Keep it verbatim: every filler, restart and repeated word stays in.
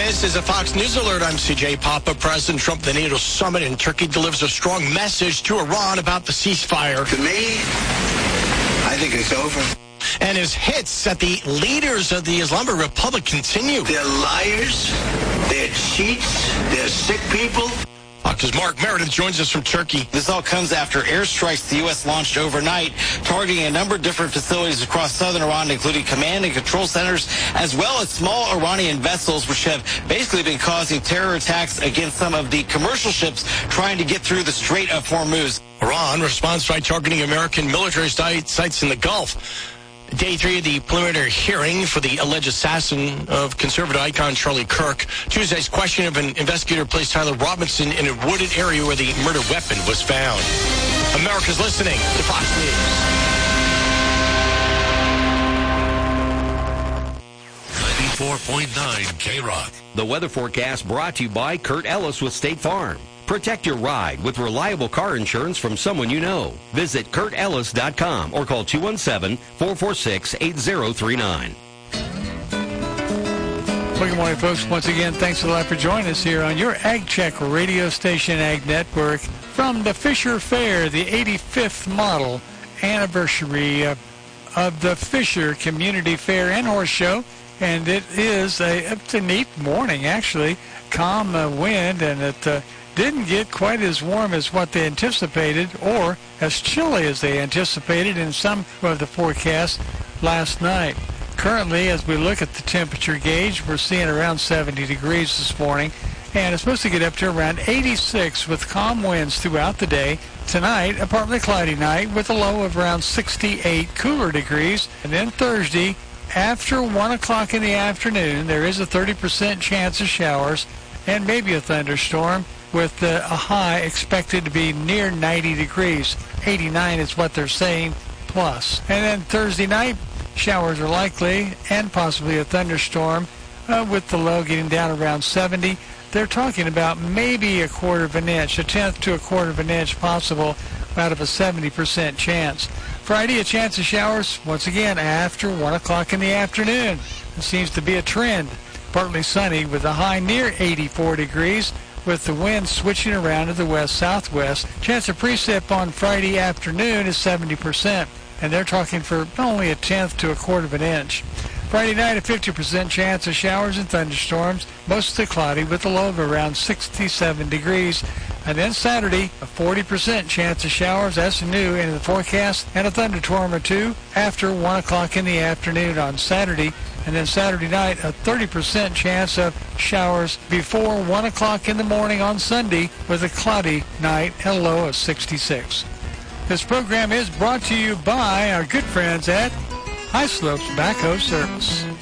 This is a Fox News Alert. I'm C J Papa. President Trump, the NATO summit in Turkey, delivers a strong message to Iran about the ceasefire. To me, I think it's over. And his hits at the leaders of the Islamic Republic continue. They're liars. They're cheats. They're sick people. Fox's Mark Meredith joins us from Turkey. This all comes after airstrikes the U S launched overnight, targeting a number of different facilities across southern Iran, including command and control centers, as well as small Iranian vessels, which have basically been causing terror attacks against some of the commercial ships trying to get through the Strait of Hormuz. Iran responds by targeting American military sites in the Gulf. Day three of the preliminary hearing for the alleged assassin of conservative icon Charlie Kirk. Tuesday's question of an investigator placed Tyler Robinson in a wooded area where the murder weapon was found. America's listening to Fox News. ninety-four point nine K-Rock. The weather forecast brought to you by Kurt Ellis with State Farm. Protect your ride with reliable car insurance from someone you know. Visit Kurt Ellis dot com or call two one seven, four four six, eight zero three nine. Well, good morning, folks. Once again, thanks a lot for joining us here on your Ag Check radio station, Ag Network, from the Fisher Fair, the eighty-fifth model anniversary uh, of the Fisher Community Fair and Horse Show. And it is a, it's a neat morning, actually. Calm uh, wind, and it uh, didn't get quite as warm as what they anticipated or as chilly as they anticipated in some of the forecasts last night. Currently, as we look at the temperature gauge, we're seeing around seventy degrees this morning, and it's supposed to get up to around eighty-six with calm winds throughout the day. Tonight, a partly cloudy night with a low of around sixty-eight cooler degrees. And then Thursday, after one o'clock in the afternoon, there is a thirty percent chance of showers and maybe a thunderstorm, with uh, a high expected to be near ninety degrees. eighty-nine is what they're saying, plus. And then Thursday night, showers are likely and possibly a thunderstorm, uh, with the low getting down around seventy. They're talking about maybe a quarter of an inch, a tenth to a quarter of an inch possible out of a seventy percent chance. Friday, a chance of showers, once again, after one o'clock in the afternoon. It seems to be a trend. Partly sunny with a high near eighty-four degrees, with the wind switching around to the west-southwest. Chance of precip on Friday afternoon is seventy percent, and they're talking for only a tenth to a quarter of an inch. Friday night, a fifty percent chance of showers and thunderstorms, mostly cloudy with a low of around sixty-seven degrees. And then Saturday, a forty percent chance of showers, that's new in the forecast, and a thunderstorm or two after one o'clock in the afternoon on Saturday. And then Saturday night, a thirty percent chance of showers before one o'clock in the morning on Sunday, with a cloudy night and a low of sixty-six. This program is brought to you by our good friends at High Slopes Backhoe Service.